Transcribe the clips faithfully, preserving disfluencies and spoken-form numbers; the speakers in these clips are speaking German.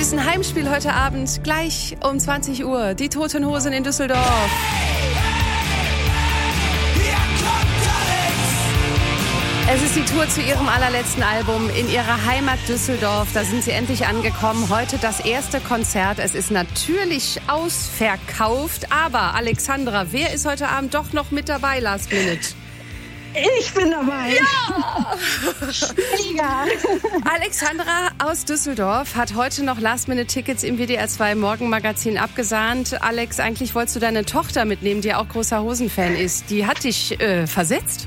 ist ein Heimspiel heute Abend, gleich um zwanzig Uhr. Die Toten Hosen in Düsseldorf. Es ist die Tour zu ihrem allerletzten Album in ihrer Heimat Düsseldorf. Da sind sie endlich angekommen. Heute das erste Konzert. Es ist natürlich ausverkauft. Aber Alexandra, wer ist heute Abend doch noch mit dabei, Last Minute? Ich bin dabei. Ja! Mega. Alexandra aus Düsseldorf hat heute noch Last-Minute-Tickets im W D R zwei Morgenmagazin abgesahnt. Alex, eigentlich wolltest du deine Tochter mitnehmen, die auch großer Hosen-Fan ist. Die hat dich äh, versetzt?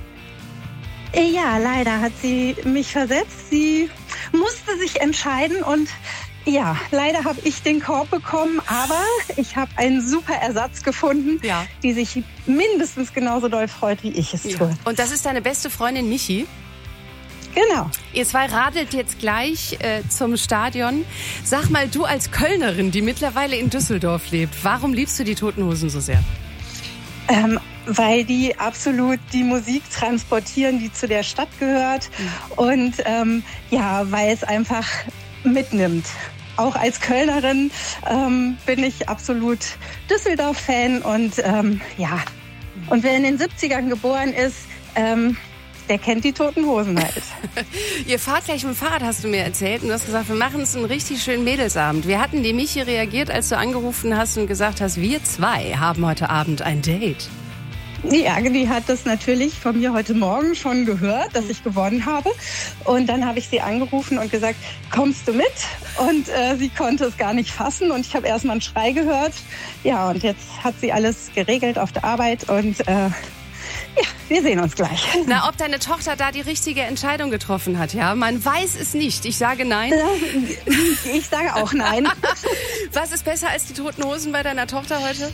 Ja, leider hat sie mich versetzt. Sie musste sich entscheiden und ja, leider habe ich den Korb bekommen, aber ich habe einen super Ersatz gefunden, ja. die sich mindestens genauso doll freut, wie ich es tue. Ja. Und das ist deine beste Freundin Michi? Genau. Ihr zwei radelt jetzt gleich äh, zum Stadion. Sag mal, du als Kölnerin, die mittlerweile in Düsseldorf lebt, warum liebst du die Toten Hosen so sehr? Ähm, weil die absolut die Musik transportieren, die zu der Stadt gehört. Mhm. Und ähm, ja, weil es einfach mitnimmt. Auch als Kölnerin ähm, bin ich absolut Düsseldorf-Fan und ähm, ja, und wer in den siebzigern geboren ist, ähm, der kennt die Toten Hosen halt. Ihr fahrt gleich mit dem Fahrrad, hast du mir erzählt, und du hast gesagt, wir machen es einen richtig schönen Mädelsabend. Wie hatten die Michi reagiert, als du angerufen hast und gesagt hast, wir zwei haben heute Abend ein Date? Ja, die hat das natürlich von mir heute Morgen schon gehört, dass ich gewonnen habe. Und dann habe ich sie angerufen und gesagt, kommst du mit? Und äh, sie konnte es gar nicht fassen und ich habe erst mal einen Schrei gehört. Ja, und jetzt hat sie alles geregelt auf der Arbeit und äh, ja, wir sehen uns gleich. Na, ob deine Tochter da die richtige Entscheidung getroffen hat, ja? Man weiß es nicht. Ich sage nein. Ich sage auch nein. Was ist besser als die Toten Hosen bei deiner Tochter heute?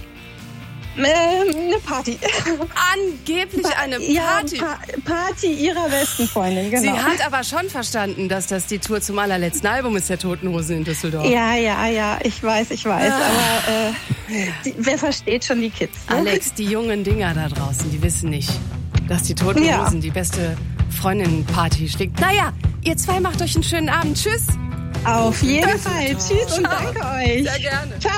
Eine Party. Angeblich eine Party. Ja, pa- Party ihrer besten Freundin, genau. Sie hat aber schon verstanden, dass das die Tour zum allerletzten Album ist, der Toten Hosen in Düsseldorf. Ja, ja, ja, ich weiß, ich weiß. Ah. Aber äh, die, wer versteht schon die Kids? Ne? Alex, die jungen Dinger da draußen, die wissen nicht, dass die Toten ja. Hosen die beste Freundin-Party schlägt. Naja, ihr zwei macht euch einen schönen Abend. Tschüss. Auf jeden Fall. Tschüss und danke euch. Sehr gerne. Ciao.